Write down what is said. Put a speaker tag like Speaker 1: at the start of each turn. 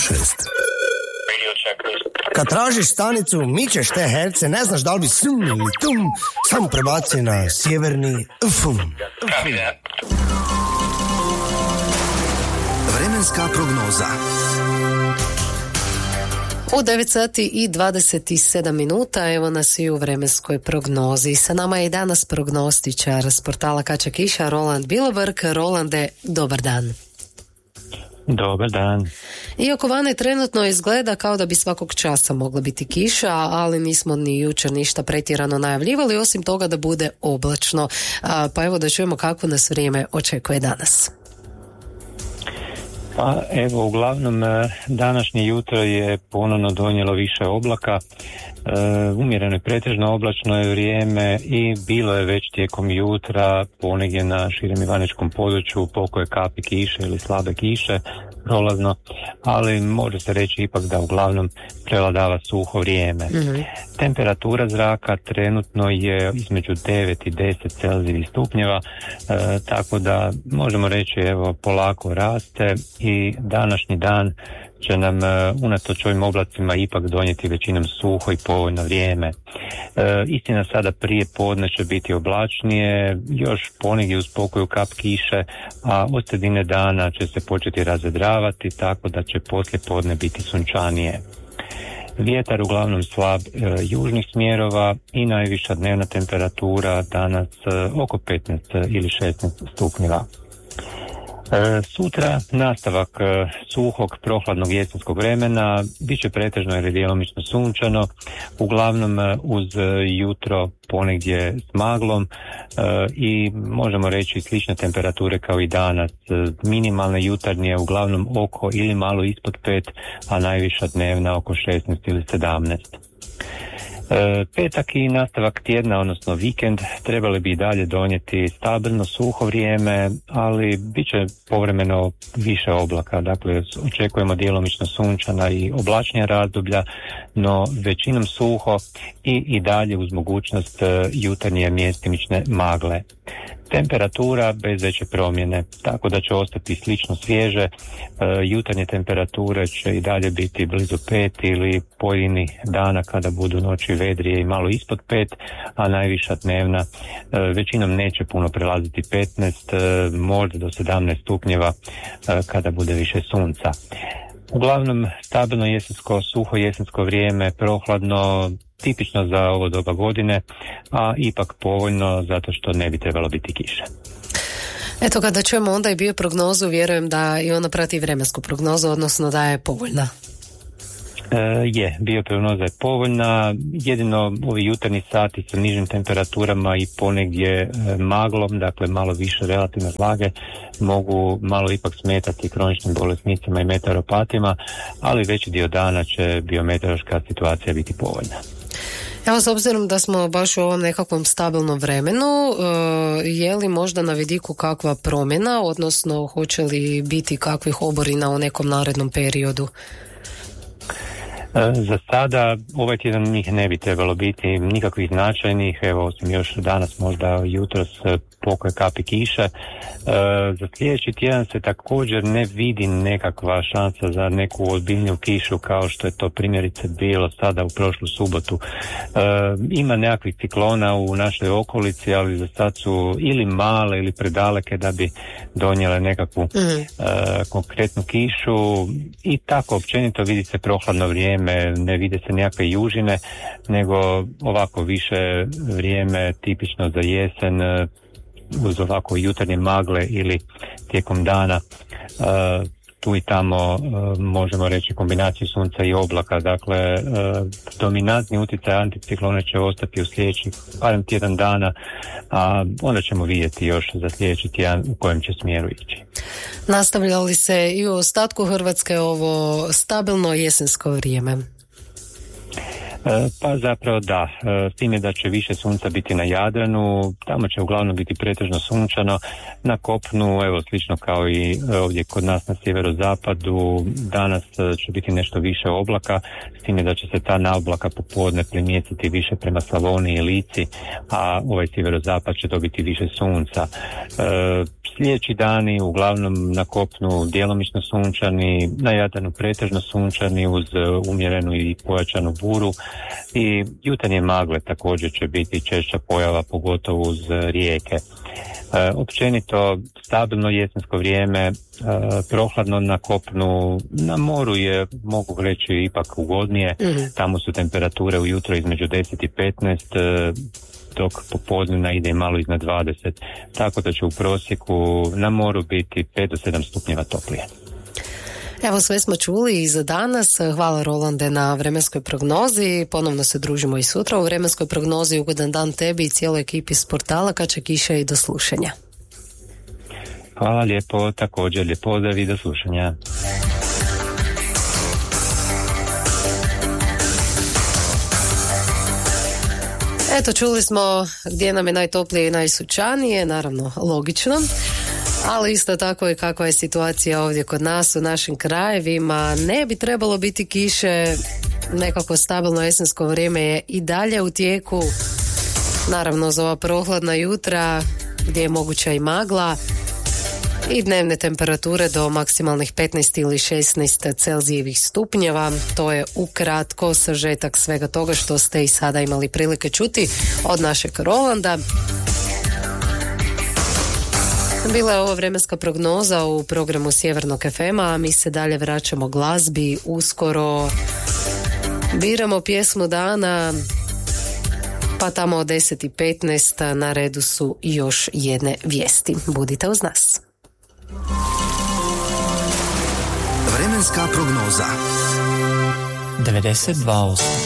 Speaker 1: 6. Kad tražiš stanicu, mičeš te herce, ne znaš da li bi sum ili tum, sam prebaci na sjeverni fum.
Speaker 2: Vremenska prognoza.
Speaker 3: U 9 sati i 27 minuta, evo nas i u vremenskoj prognozi. Sa nama je i danas prognostičar s portala Kača kiša, Roland Bilobrk. Rolande, dobar dan.
Speaker 4: Dobar dan.
Speaker 3: Iako vane trenutno izgleda kao da bi svakog časa mogla biti kiša, ali nismo ni jučer ništa pretjerano najavljivali, osim toga da bude oblačno. Pa evo da čujemo kako nas vrijeme očekuje danas.
Speaker 4: Pa evo, uglavnom današnje jutro je ponovno donijelo više oblaka, umjereno je pretežno oblačno je vrijeme i bilo je već tijekom jutra ponegdje na širem ivanečkom području pokoje kapi kiše ili slabe kiše prolazno, ali može se reći ipak da uglavnom prevladava suho vrijeme. Temperatura zraka trenutno je između 9 i 10 Celzijevih stupnjeva, tako da možemo reći evo polako raste i današnji dan će nam unatoč ovim oblacima ipak donijeti većinom suho i povoljno vrijeme. Istina sada prije podne će biti oblačnije, još ponegdje uz pokoju kap kiše, a od sredine dana će se početi razvedravati, tako da će poslije podne biti sunčanije. Vjetar uglavnom slab južnih smjerova i najviša dnevna temperatura danas oko 15 ili 16 stupnjeva. Sutra nastavak suhog, prohladnog jesenskog vremena, bit će pretežno ili djelomično sunčano, uglavnom uz jutro ponegdje s maglom i možemo reći slične temperature kao i danas, minimalne jutarnje uglavnom oko ili malo ispod 5, a najviša dnevna oko 16 ili 17. Petak i nastavak tjedna, odnosno vikend, trebali bi i dalje donijeti stabilno suho vrijeme, ali bit će povremeno više oblaka, dakle očekujemo djelomično sunčana i oblačnija razdoblja, no većinom suho i dalje uz mogućnost jutarnje mjestimične magle. Temperatura bez veće promjene, tako da će ostati slično svježe, jutarnje temperature će i dalje biti blizu 5 ili pojedini dana kada budu noći vedrije i malo ispod 5, a najviša dnevna većinom neće puno prelaziti 15, možda do 17 stupnjeva kada bude više sunca. Uglavnom stabilno jesensko, suho jesensko vrijeme, prohladno, tipično za ovo doba godine, a ipak povoljno zato što ne bi trebalo biti kiše.
Speaker 3: Eto, kada čujemo onda i bio prognozu, vjerujem da i ona prati vremensku prognozu, odnosno da je povoljna.
Speaker 4: Bio prognoza je povoljna, jedino ovi jutarnji sati sa nižim temperaturama i ponegdje maglom, dakle malo više relativne vlage, mogu malo ipak smetati kroničnim bolesnicima i meteoropatima, ali veći dio dana će biometeorološka situacija biti povoljna.
Speaker 3: Evo, s obzirom da smo baš u ovom nekakvom stabilnom vremenu, je li možda na vidiku kakva promjena, odnosno hoće li biti kakvih oborina u nekom narednom periodu?
Speaker 4: Za sada ovaj tjedan njih ne bi trebalo biti nikakvih značajnih, evo osim još danas možda jutros pokoje kapi kiše. Za sljedeći tjedan se također ne vidi nekakva šansa za neku ozbiljniju kišu kao što je to primjerice bilo sada u prošlu subotu. Ima nekakvih ciklona u našoj okolici, ali za sad su ili male ili predaleke da bi donijele nekakvu konkretnu kišu i tako općenito vidi se prohladno vrijeme, ne vide se nekakve južine, nego ovako više vrijeme tipično za jesen, uz ovako jutarnje magle ili tijekom dana tu i tamo možemo reći kombinaciju sunca i oblaka, dakle dominantni utjecaj anticiklona će ostati u sljedećih barem tjedan dana, a onda ćemo vidjeti još za sljedeći tjedan u kojem će smjeru ići.
Speaker 3: Nastavlja li se i u ostatku Hrvatske ovo stabilno jesensko vrijeme?
Speaker 4: Pa zapravo da, s time da će više sunca biti na Jadranu, tamo će uglavnom biti pretežno sunčano, na kopnu, evo slično kao i ovdje kod nas na sjeverozapadu, danas će biti nešto više oblaka, s time da će se ta naoblaka popodne primijetiti više prema Slavoniji i Lici, a ovaj sjeverozapad će dobiti više sunca. Sljedeći dani uglavnom na kopnu djelomično sunčani, na Jadranu pretežno sunčani uz umjerenu i pojačanu buru i jutarnje magle također će biti češća pojava, pogotovo uz rijeke. Općenito stabilno jesensko vrijeme, prohladno na kopnu, na moru je, mogu reći, ipak ugodnije, tamo su temperature ujutro između 10 i 15, dok popodnevna ide malo iznad 20, tako da će u prosjeku na moru biti 5 do 7 stupnjeva toplije.
Speaker 3: Evo, sve smo čuli i za danas. Hvala Rolande na vremenskoj prognozi. Ponovno se družimo i sutra u vremenskoj prognozi. Ugodan dan tebi i cijeloj ekipi s portala Kače kiša i do slušanja.
Speaker 4: Hvala lijepo, također lijep pozdrav i do slušanja.
Speaker 3: Eto, čuli smo gdje nam je najtoplije i najsunčanije, naravno logično, ali isto tako i kakva je situacija ovdje kod nas u našim krajevima. Ne bi trebalo biti kiše, nekako stabilno jesensko vrijeme je i dalje u tijeku, naravno za ova prohladna jutra gdje je moguća i magla i dnevne temperature do maksimalnih 15 ili 16 Celzijevih stupnjeva. To je ukratko sažetak svega toga što ste i sada imali prilike čuti od našeg Rolanda. Bila je ovo vremenska prognoza u programu Sjevernog FM-a, a mi se dalje vraćamo glazbi. Uskoro biramo pjesmu dana, pa tamo od 10:15 na redu su još jedne vijesti. Budite uz nas.
Speaker 2: Vremenska prognoza
Speaker 5: 92.8